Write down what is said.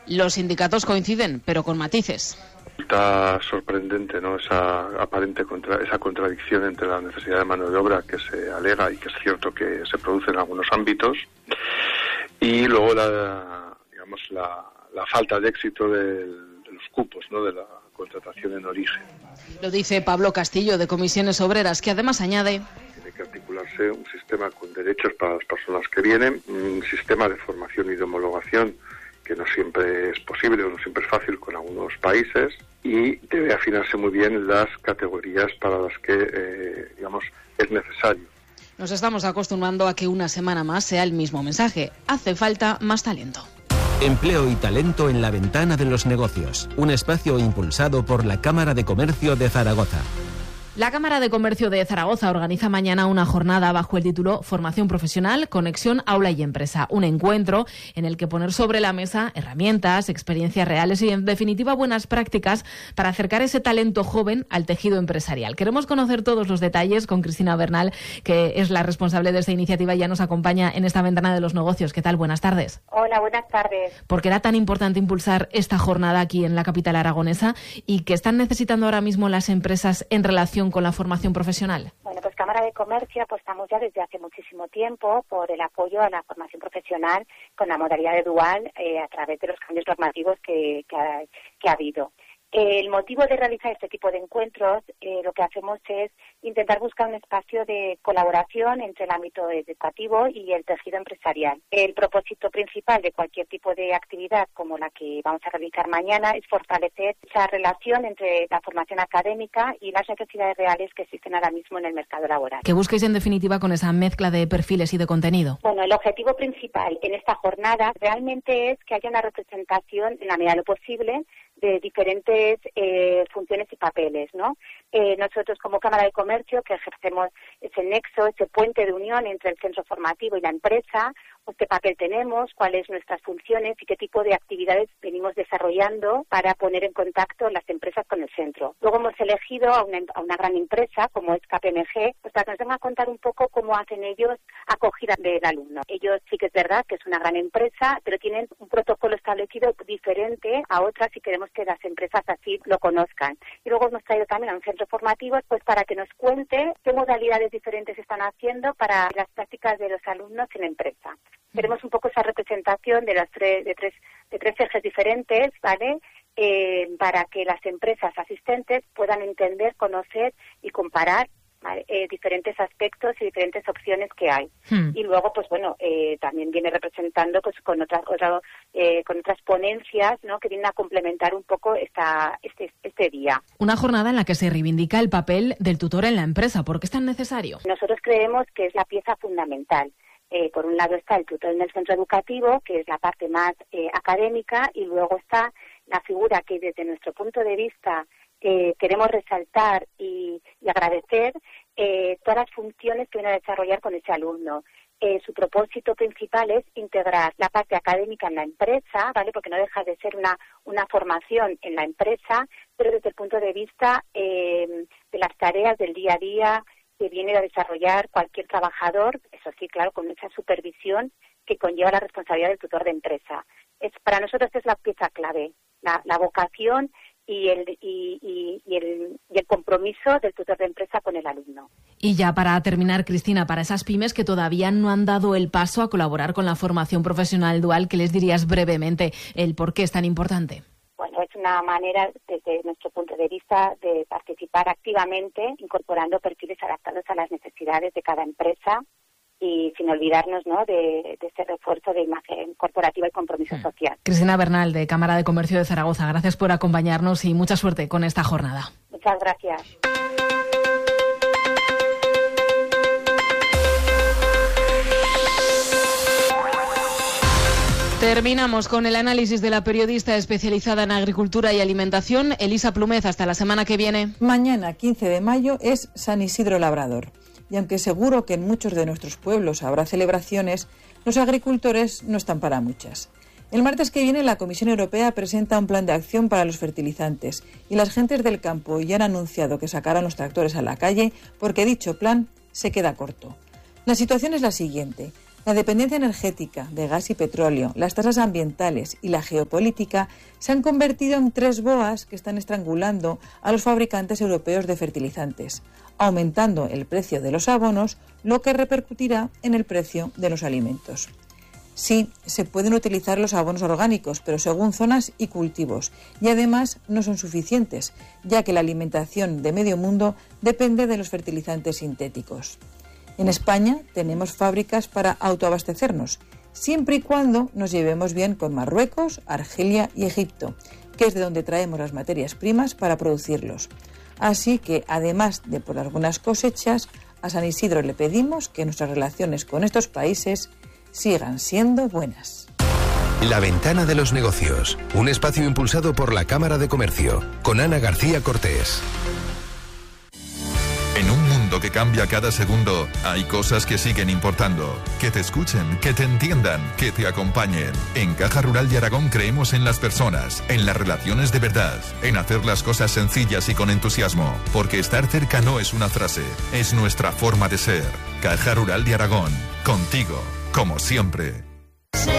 Los sindicatos coinciden, pero con matices. Está sorprendente, ¿no?, esa contradicción entre la necesidad de mano de obra que se alega y que es cierto que se produce en algunos ámbitos, y luego la falta de éxito de los cupos, ¿no?, de la contratación en origen. Lo dice Pablo Castillo, de Comisiones Obreras, que además añade: tiene que articularse un sistema con derechos para las personas que vienen, un sistema de formación y de homologación que no siempre es posible o no siempre es fácil con algunos países, y debe afinarse muy bien las categorías para las que, es necesario. Nos estamos acostumbrando a que una semana más sea el mismo mensaje. Hace falta más talento. Empleo y talento en la ventana de los negocios. Un espacio impulsado por la Cámara de Comercio de Zaragoza. La Cámara de Comercio de Zaragoza organiza mañana una jornada bajo el título Formación Profesional, Conexión Aula y Empresa. Un encuentro en el que poner sobre la mesa herramientas, experiencias reales y, en definitiva, buenas prácticas para acercar ese talento joven al tejido empresarial. Queremos conocer todos los detalles con Cristina Bernal, que es la responsable de esta iniciativa y ya nos acompaña en esta ventana de los negocios. ¿Qué tal? Buenas tardes. Hola, buenas tardes. ¿Por qué era tan importante impulsar esta jornada aquí en la capital aragonesa y qué están necesitando ahora mismo las empresas en relación con la formación profesional? Bueno, pues Cámara de Comercio apostamos ya desde hace muchísimo tiempo por el apoyo a la formación profesional con la modalidad de dual a través de los cambios normativos que ha habido. El motivo de realizar este tipo de encuentros, lo que hacemos es intentar buscar un espacio de colaboración entre el ámbito educativo y el tejido empresarial. El propósito principal de cualquier tipo de actividad como la que vamos a realizar mañana es fortalecer esa relación entre la formación académica y las necesidades reales que existen ahora mismo en el mercado laboral. ¿Qué busquéis en definitiva con esa mezcla de perfiles y de contenido? Bueno, el objetivo principal en esta jornada realmente es que haya una representación en la medida de lo posible de diferentes funciones y papeles, ¿no? Nosotros como Cámara de Comercio, que ejercemos ese nexo, ese puente de unión entre el centro formativo y la empresa, pues qué papel tenemos, cuáles nuestras funciones y qué tipo de actividades venimos desarrollando para poner en contacto las empresas con el centro. Luego hemos elegido a una gran empresa como es KPMG, pues para que nos vengan a contar un poco cómo hacen ellos acogida del alumno. Ellos sí que es verdad que es una gran empresa, pero tienen un protocolo establecido diferente a otras y queremos que las empresas así lo conozcan. Y luego hemos traído también a un centro formativo pues para que nos cuente qué modalidades diferentes están haciendo para las prácticas de los alumnos en la empresa. Queremos un poco esa representación de tres ejes diferentes, ¿vale? Para que las empresas asistentes puedan entender, conocer y comparar, ¿vale? Diferentes aspectos y diferentes opciones que hay. Y luego, pues bueno, también viene representando pues con otras ponencias, ¿no?, que vienen a complementar un poco este día. Una jornada en la que se reivindica el papel del tutor en la empresa. ¿Por qué es tan necesario? Nosotros creemos que es la pieza fundamental. Por un lado está el tutor en el centro educativo, que es la parte más académica, y luego está la figura que desde nuestro punto de vista queremos resaltar y agradecer todas las funciones que viene a desarrollar con ese alumno. Su propósito principal es integrar la parte académica en la empresa, ¿vale? Porque no deja de ser una formación en la empresa, pero desde el punto de vista de las tareas del día a día que viene a desarrollar cualquier trabajador, eso sí, claro, con mucha supervisión que conlleva la responsabilidad del tutor de empresa. Para nosotros es la pieza clave, la vocación y el compromiso del tutor de empresa con el alumno. Y ya para terminar, Cristina, para esas pymes que todavía no han dado el paso a colaborar con la formación profesional dual, ¿qué les dirías brevemente el por qué es tan importante? Bueno, es una manera, desde nuestro punto de vista, de participar activamente, incorporando perfiles adaptados a las necesidades de cada empresa y sin olvidarnos, ¿no?, de ese refuerzo de imagen corporativa y compromiso social. Cristina Bernal, de Cámara de Comercio de Zaragoza, gracias por acompañarnos y mucha suerte con esta jornada. Muchas gracias. Terminamos con el análisis de la periodista especializada en agricultura y alimentación, Elisa Plumez. Hasta la semana que viene. Mañana, 15 de mayo, es San Isidro Labrador. Y aunque seguro que en muchos de nuestros pueblos habrá celebraciones, los agricultores no están para muchas. El martes que viene la Comisión Europea presenta un plan de acción para los fertilizantes y las gentes del campo ya han anunciado que sacarán los tractores a la calle porque dicho plan se queda corto. La situación es la siguiente. La dependencia energética de gas y petróleo, las tasas ambientales y la geopolítica se han convertido en tres boas que están estrangulando a los fabricantes europeos de fertilizantes, aumentando el precio de los abonos, lo que repercutirá en el precio de los alimentos. Sí, se pueden utilizar los abonos orgánicos, pero según zonas y cultivos, y además no son suficientes, ya que la alimentación de medio mundo depende de los fertilizantes sintéticos. En España tenemos fábricas para autoabastecernos, siempre y cuando nos llevemos bien con Marruecos, Argelia y Egipto, que es de donde traemos las materias primas para producirlos. Así que, además de por algunas cosechas, a San Isidro le pedimos que nuestras relaciones con estos países sigan siendo buenas. La Ventana de los Negocios, un espacio impulsado por la Cámara de Comercio, con Ana García Cortés. En un mundo que cambia cada segundo, hay cosas que siguen importando. Que te escuchen, que te entiendan, que te acompañen. En Caja Rural de Aragón creemos en las personas, en las relaciones de verdad, en hacer las cosas sencillas y con entusiasmo. Porque estar cerca no es una frase, es nuestra forma de ser. Caja Rural de Aragón, contigo, como siempre.